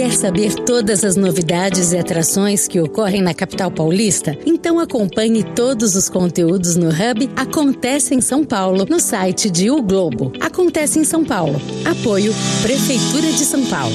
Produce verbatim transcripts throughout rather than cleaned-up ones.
Quer saber todas as novidades e atrações que ocorrem na capital paulista? Então acompanhe todos os conteúdos no Hub Acontece em São Paulo, no site de O Globo. Acontece em São Paulo. Apoio Prefeitura de São Paulo.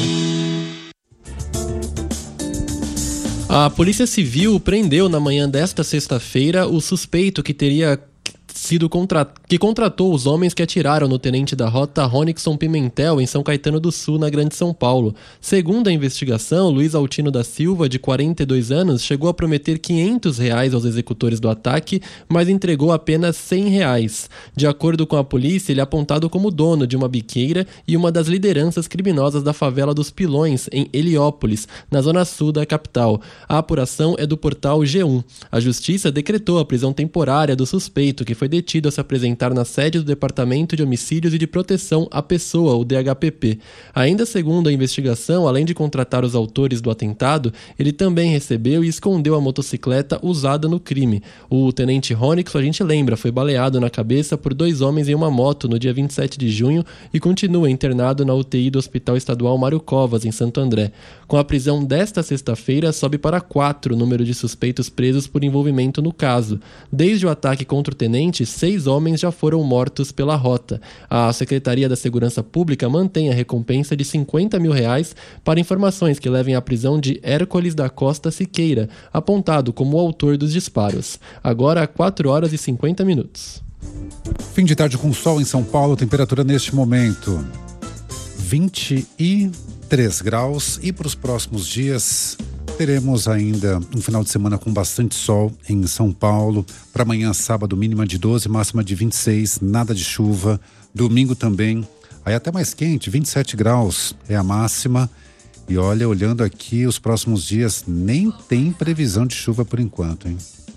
A Polícia Civil prendeu na manhã desta sexta-feira o suspeito que teria sido contra... que contratou os homens que atiraram no tenente da rota Ronixon Pimentel, em São Caetano do Sul, na Grande São Paulo. Segundo a investigação, Luiz Altino da Silva, de quarenta e dois anos, chegou a prometer quinhentos reais aos executores do ataque, mas entregou apenas cem reais. De acordo com a polícia, ele é apontado como dono de uma biqueira e uma das lideranças criminosas da favela dos Pilões, em Heliópolis, na zona sul da capital. A apuração é do portal G um. A justiça decretou a prisão temporária do suspeito, que foi detido a se apresentar na sede do Departamento de Homicídios e de Proteção à Pessoa, o D H P P. Ainda segundo a investigação, além de contratar os autores do atentado, ele também recebeu e escondeu a motocicleta usada no crime. O tenente Ronixon, a gente lembra, foi baleado na cabeça por dois homens em uma moto no dia vinte e sete de junho e continua internado na U T I do Hospital Estadual Mário Covas, em Santo André. Com a prisão desta sexta-feira, sobe para quatro o número de suspeitos presos por envolvimento no caso. Desde o ataque contra o tenente, seis homens já foram mortos pela rota. A Secretaria da Segurança Pública mantém a recompensa de cinquenta mil reais para informações que levem à prisão de Hércules da Costa Siqueira, apontado como o autor dos disparos. Agora, quatro horas e cinquenta minutos. Fim de tarde com sol em São Paulo, temperatura neste momento vinte e três graus, e para os próximos dias teremos ainda um final de semana com bastante sol em São Paulo. Para amanhã, sábado, mínima de doze, máxima de vinte e seis, nada de chuva. Domingo também, aí até mais quente, vinte e sete graus é a máxima. E olha, olhando aqui os próximos dias, nem tem previsão de chuva por enquanto, hein?